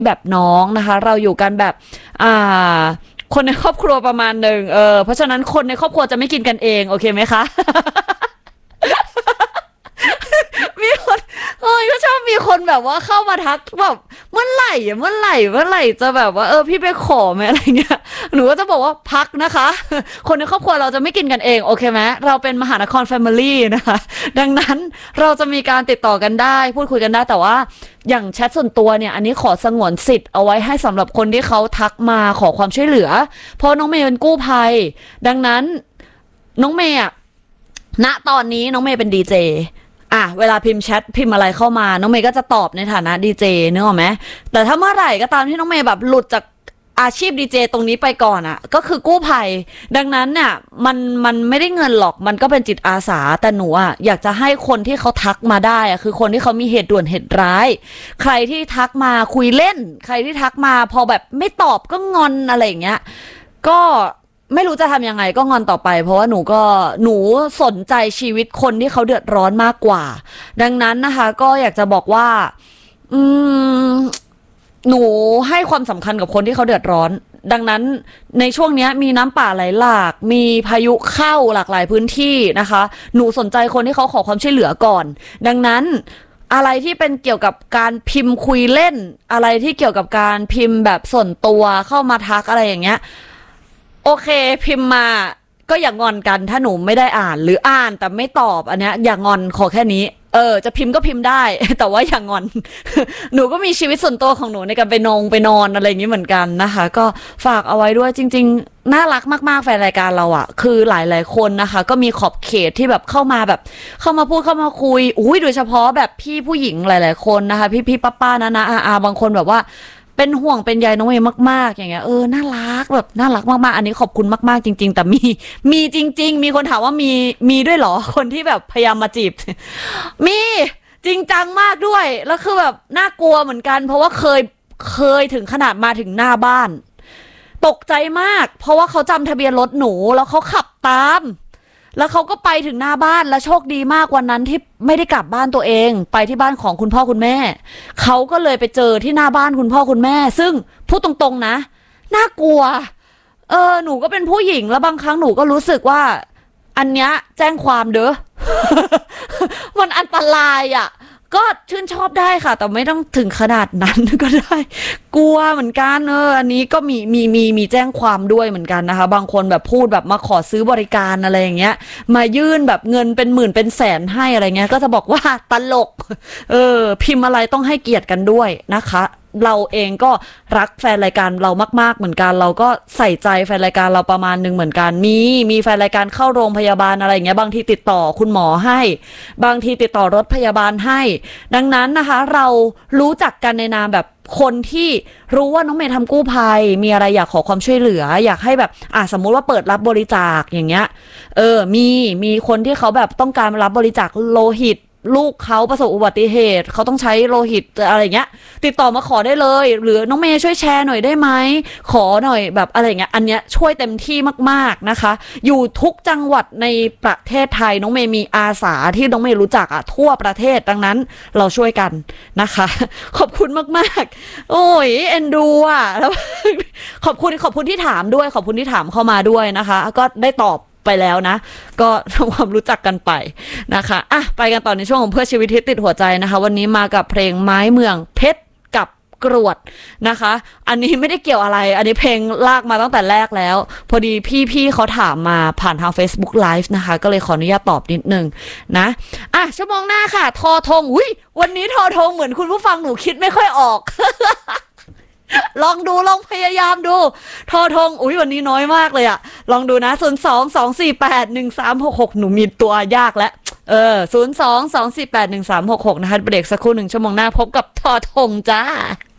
แบบน้องนะคะเราอยู่กันแบบคนในครอบครัวประมาณหนึ่งเพราะฉะนั้นคนในครอบครัวจะไม่กินกันเองโอเคไหมคะ มีคนก็ชอบมีคนแบบว่าเข้ามาทักแบบเมื่อไหร่จะแบบว่าพี่ไปขอไหมอะไรเงี้ยหนูก็จะบอกว่าพักนะคะคนในครอบครัวเราจะไม่กินกันเองโอเคไหมเราเป็นมหานครแฟมิลี่นะคะดังนั้นเราจะมีการติดต่อกันได้พูดคุยกันได้แต่ว่าอย่างแชทส่วนตัวเนี่ยอันนี้ขอสงวนสิทธิ์เอาไว้ให้สำหรับคนที่เขาทักมาขอความช่วยเหลือเพราะน้องเมย์เป็นกู้ภัยดังนั้นน้องเมย์ณตอนนี้น้องเมย์เป็นดีเจเวลาพิมพ์แชทพิมพ์อะไรเข้ามาน้องเมย์ก็จะตอบในฐานะดีเจนึกออกไหมแต่ถ้าเมื่อไหร่ก็ตามที่น้องเมย์แบบหลุดจากอาชีพดีเจตรงนี้ไปก่อนก็คือกู้ภัยดังนั้นเนี่ยมันไม่ได้เงินหรอกมันก็เป็นจิตอาสาแต่หนูอยากจะให้คนที่เขาทักมาได้คือคนที่เขามีเหตุด่วนเหตุร้ายใครที่ทักมาคุยเล่นใครที่ทักมาพอแบบไม่ตอบก็งอนอะไรอย่างเงี้ยก็ไม่รู้จะทำยังไงก็งอนต่อไปเพราะว่าหนูสนใจชีวิตคนที่เขาเดือดร้อนมากกว่าดังนั้นนะคะก็อยากจะบอกว่าหนูให้ความสำคัญกับคนที่เขาเดือดร้อนดังนั้นในช่วงนี้มีน้ำป่าไหลหลากมีพายุเข้าหลากหลายพื้นที่นะคะหนูสนใจคนที่เขาขอความช่วยเหลือก่อนดังนั้นอะไรที่เป็นเกี่ยวกับการพิมพ์คุยเล่นอะไรที่เกี่ยวกับการพิมพ์แบบส่วนตัวเข้ามาทักอะไรอย่างเงี้ยโอเคพิมพ์มาก็อย่างงอนกันถ้าหนูไม่ได้อ่านหรืออ่านแต่ไม่ตอบอันเนี้ยอย่างอนขอแค่นี้จะพิมพ์ก็พิมพ์ได้แต่ว่าอย่างงอน หนูก็มีชีวิตส่วนตัวของหนูในการไปนอนอะไรอย่างนี้เหมือนกันนะคะก็ฝากเอาไว้ด้วยจริงๆน่ารักมากๆแฟนรายการเราคือหลายๆคนนะคะก็มีขอบเขตที่แบบเข้ามาพูดเข้ามาคุยโดยเฉพาะแบบพี่ผู้หญิงหลายๆคนนะคะพี่ป้านะบางคนแบบว่าเป็นห่วงเป็นใยน้องเมย์มากๆอย่างเงี้ยน่ารักแบบน่ารักมากๆอันนี้ขอบคุณมากๆจริงๆแต่มีจริงๆมีคนถามว่ามีด้วยเหรอคนที่แบบพยายามมาจีบมีจริงจังมากด้วยแล้วคือแบบน่ากลัวเหมือนกันเพราะว่าเคยถึงขนาดมาถึงหน้าบ้านตกใจมากเพราะว่าเขาจำทะเบียนรถหนูแล้วเขาขับตามแล้วเขาก็ไปถึงหน้าบ้านแล้วโชคดีมากวันนั้นที่ไม่ได้กลับบ้านตัวเองไปที่บ้านของคุณพ่อคุณแม่เขาก็เลยไปเจอที่หน้าบ้านคุณพ่อคุณแม่ซึ่งพูดตรงๆนะน่ากลัวหนูก็เป็นผู้หญิงแล้วบางครั้งหนูก็รู้สึกว่าอันเนี้ยแจ้งความเด้อ มันอันตรายก็ชื่นชอบได้ค่ะแต่ไม่ต้องถึงขนาดนั้นก็ได้กลัวเหมือนกันอันนี้ก็มีแจ้งความด้วยเหมือนกันนะคะบางคนแบบพูดแบบมาขอซื้อบริการอะไรอย่างเงี้ยมายื่นแบบเงินเป็นหมื่นเป็นแสนให้อะไรเงี้ยก็จะบอกว่าตลกพิมพ์อะไรต้องให้เกียรติกันด้วยนะคะเราเองก็รักแฟนรายการเรามากๆเหมือนกันเราก็ใส่ใจแฟนรายการเราประมาณนึงเหมือนกันมีแฟนรายการเข้าโรงพยาบาลอะไรอย่างเงี้ยบางทีติดต่อคุณหมอให้บางทีติดต่อรถพยาบาลให้ดังนั้นนะคะเรารู้จักกันในนามแบบคนที่รู้ว่าน้องเมย์ทำกู้ภัยมีอะไรอยากขอความช่วยเหลืออยากให้แบบสมมุติว่าเปิดรับบริจาคอย่างเงี้ยมีคนที่เขาแบบต้องการรับบริจาคโลหิตลูกเขาประสบอุบัติเหตุเขาต้องใช้โลหิตอะไรเงี้ยติดต่อมาขอได้เลยหรือน้องเมย์ช่วยแชร์หน่อยได้ไหมขอหน่อยแบบอะไรเงี้ยอันเนี้ยช่วยเต็มที่มากๆนะคะอยู่ทุกจังหวัดในประเทศไทยน้องเมย์มีอาสาที่น้องเมย์รู้จักทั่วประเทศดังนั้นเราช่วยกันนะคะขอบคุณมากๆโอ้ยเอ็นดูแล้วขอบคุณที่ถามด้วยขอบคุณที่ถามเข้ามาด้วยนะคะก็ได้ตอบไปแล้วนะก็ทำความรู้จักกันไปนะคะไปกันต่อในช่วงของเพื่อชีวิตที่ติดหัวใจนะคะวันนี้มากับเพลงไม้เมืองเพชรกับกรวดนะคะอันนี้ไม่ได้เกี่ยวอะไรอันนี้เพลงลากมาตั้งแต่แรกแล้วพอดีพี่เขาถามมาผ่านทาง Facebook Live นะคะก็เลยขออนุญาตตอบนิดนึงนะชั่วโมงหน้าค่ะทอทงวันนี้ทอทงเหมือนคุณผู้ฟังหนูคิดไม่ค่อยออก ลองพยายามดูทอทงวันนี้น้อยมากเลยลองดูนะ02-248-1366หนูมีตัวยากแล้ว02-248-1366นะคะเบรกสักครู่1ชั่วโมงหน้าพบกับทอทงจ้า